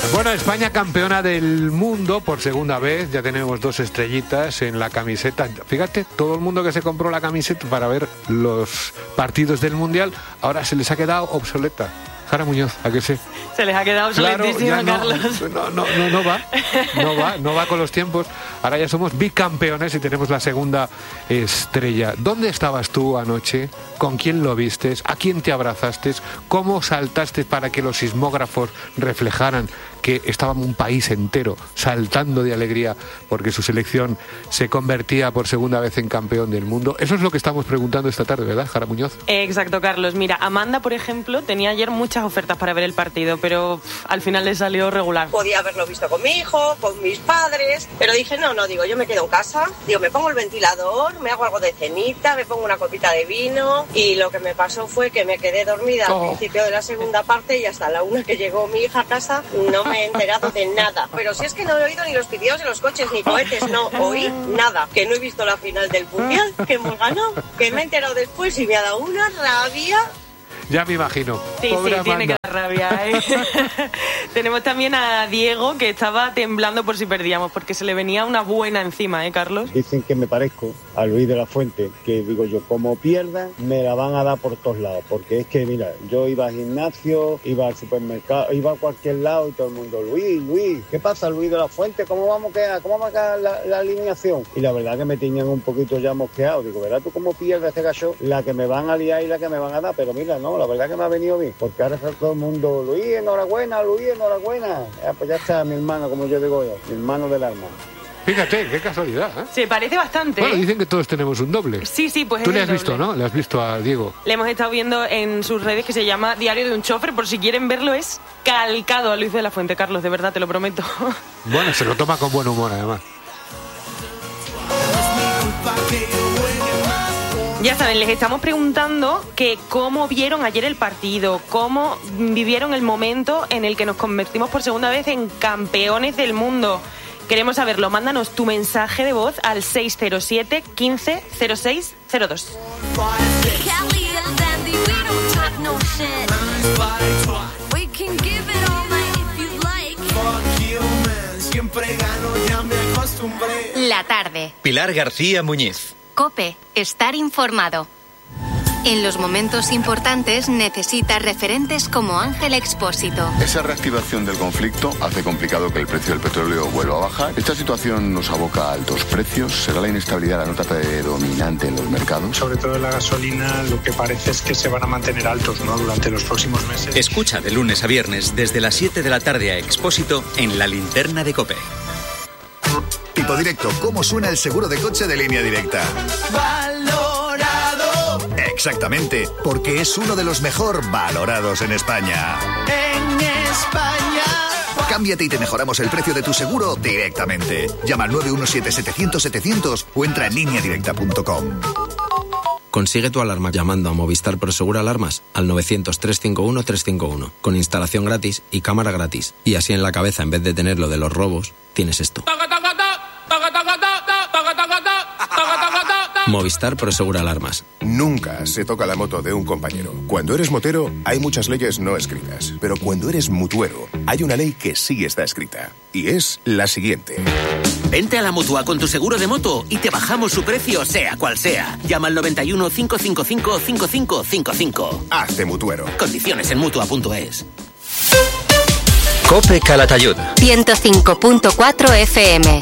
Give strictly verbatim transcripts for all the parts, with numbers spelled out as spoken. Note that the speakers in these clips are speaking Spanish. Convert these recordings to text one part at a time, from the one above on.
Bueno, España campeona del mundo por segunda vez, ya tenemos dos estrellitas en la camiseta. Fíjate, todo el mundo que se compró la camiseta para ver los partidos del Mundial, ahora se les ha quedado obsoleta. Jara Muñoz, ¿a qué sé? Se les ha quedado obsoletísima, claro, Carlos. No, no, no, no va, no va, no va con los tiempos. Ahora ya somos bicampeones y tenemos la segunda estrella. ¿Dónde estabas tú anoche? ¿Con quién lo vistes? ¿A quién te abrazaste? ¿Cómo saltaste para que los sismógrafos reflejaran que estaba un país entero saltando de alegría porque su selección se convertía por segunda vez en campeón del mundo? Eso es lo que estamos preguntando esta tarde, ¿verdad, Jara Muñoz? Exacto, Carlos. Mira, Amanda, por ejemplo, tenía ayer muchas ofertas para ver el partido, pero pff, al final le salió regular. Podía haberlo visto con mi hijo, con mis padres, pero dije, no, no, digo, yo me quedo en casa, digo, me pongo el ventilador, me hago algo de cenita, me pongo una copita de vino, y lo que me pasó fue que me quedé dormida oh. al principio de la segunda parte y hasta la una que llegó mi hija a casa no me he enterado de nada. Pero si es que no he oído ni los pitidos de los coches, ni cohetes, no oí nada. Que no he visto la final del Mundial, que hemos ganado, que me he enterado después y me ha dado una rabia. Ya me imagino. Sí, Pobre sí, Amanda. tiene que dar rabia, ¿eh? Tenemos también a Diego, que estaba temblando por si perdíamos, porque se le venía una buena encima, ¿eh, Carlos? Dicen que me parezco a Luis de la Fuente, que digo yo, como pierda, me la van a dar por todos lados, porque es que, mira, yo iba al gimnasio, iba al supermercado, iba a cualquier lado y todo el mundo, Luis, Luis, ¿qué pasa, Luis de la Fuente? ¿Cómo vamos a quedar? ¿Cómo va a quedar la, la alineación? Y la verdad que me tenían un poquito ya mosqueado, digo, ¿verdad? ¿Tú cómo pierdes este gallo? La que me van a liar y la que me van a dar, pero mira, no, la verdad que me ha venido bien, porque ahora está todo el mundo, Luis, enhorabuena, Luis, enhorabuena. Ya, pues ya está mi hermano, como yo digo yo, mi hermano del alma. Fíjate, qué casualidad, ¿eh? Se parece bastante. Bueno, ¿eh? dicen que todos tenemos un doble. Sí, sí, pues Tú es le el has doble. visto, ¿no? Le has visto a Diego. Le hemos estado viendo en sus redes, que se llama Diario de un Chofer, por si quieren verlo, es calcado a Luis de la Fuente, Carlos, de verdad, te lo prometo. Bueno, se lo toma con buen humor, además. Ya saben, les estamos preguntando que cómo vieron ayer el partido, cómo vivieron el momento en el que nos convertimos por segunda vez en campeones del mundo. Queremos saberlo. Mándanos tu mensaje de voz al seis cero siete, quince, cero seis cero dos. La tarde. Pilar García Muñiz. COPE. Estar informado. En los momentos importantes necesitas referentes como Ángel Expósito. Esa reactivación del conflicto hace complicado que el precio del petróleo vuelva a bajar. Esta situación nos aboca a altos precios. ¿Será la inestabilidad la nota predominante en los mercados? Sobre todo en la gasolina, lo que parece es que se van a mantener altos, ¿no?, durante los próximos meses. Escucha de lunes a viernes desde las siete de la tarde a Expósito en la linterna de COPE. Tipo Directo, ¿cómo suena el seguro de coche de Línea Directa? Valorado. Exactamente, porque es uno de los mejor valorados en España. En España. Cámbiate y te mejoramos el precio de tu seguro directamente. Llama al nueve uno siete, setecientos, setecientos o entra en línea directa punto com. Consigue tu alarma llamando a Movistar Prosegur Alarmas al novecientos, trescientos cincuenta y uno, trescientos cincuenta y uno, con instalación gratis y cámara gratis. Y así en la cabeza, en vez de tener lo de los robos, tienes esto. Movistar Prosegur Alarmas. Nunca se toca la moto de un compañero. Cuando eres motero, hay muchas leyes no escritas. Pero cuando eres mutuero, hay una ley que sí está escrita. Y es la siguiente. Vente a la Mutua con tu seguro de moto y te bajamos su precio, sea cual sea. Llama al noventa y uno, cinco cinco cinco, cinco cinco cinco cinco. Hazte mutuero. Condiciones en mutua punto es. COPE Calatayud. ciento cinco punto cuatro F M.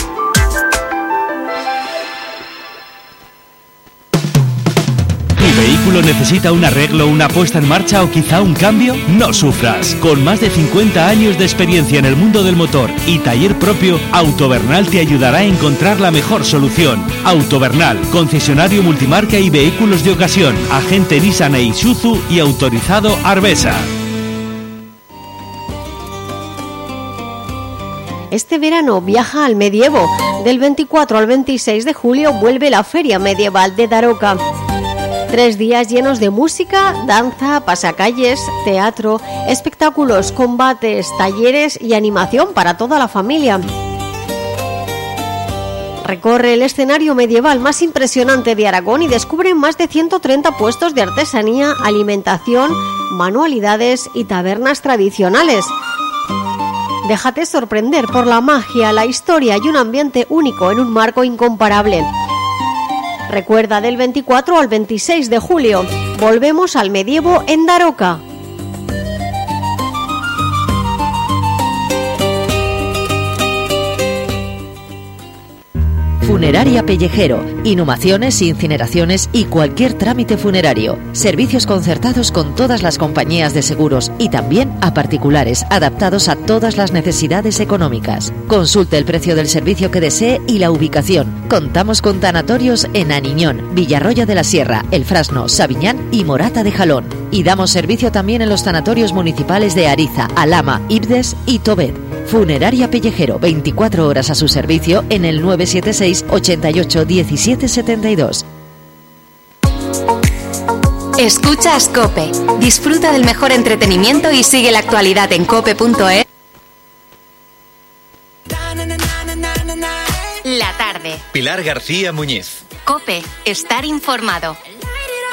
¿Tu vehículo necesita un arreglo, una puesta en marcha o quizá un cambio? No sufras. Con más de cincuenta años de experiencia en el mundo del motor y taller propio, Autovernal te ayudará a encontrar la mejor solución. Autovernal, concesionario multimarca y vehículos de ocasión, agente Nissan e Isuzu y autorizado Arbesa. Este verano viaja al medievo. Del veinticuatro al veintiséis de julio vuelve la Feria Medieval de Daroca. Tres días llenos de música, danza, pasacalles, teatro, espectáculos, combates, talleres y animación para toda la familia. Recorre el escenario medieval más impresionante de Aragón y descubre más de ciento treinta puestos de artesanía, alimentación, manualidades y tabernas tradicionales. Déjate sorprender por la magia, la historia y un ambiente único en un marco incomparable. Recuerda, del veinticuatro al veintiséis de julio, volvemos al medievo en Daroca. Funeraria Pellejero. Inhumaciones, incineraciones y cualquier trámite funerario. Servicios concertados con todas las compañías de seguros y también a particulares, adaptados a todas las necesidades económicas. Consulte el precio del servicio que desee y la ubicación. Contamos con tanatorios en Aniñón, Villarroya de la Sierra, El Frasno, Sabiñán y Morata de Jalón. Y damos servicio también en los tanatorios municipales de Ariza, Alhama, Ibdes y Tobet. Funeraria Pellejero, veinticuatro horas a su servicio en el nueve siete seis, ochenta y ocho, diecisiete setenta y dos. Escuchas COPE. Disfruta del mejor entretenimiento y sigue la actualidad en cope punto es. La tarde. Pilar García Muñiz. COPE. Estar informado.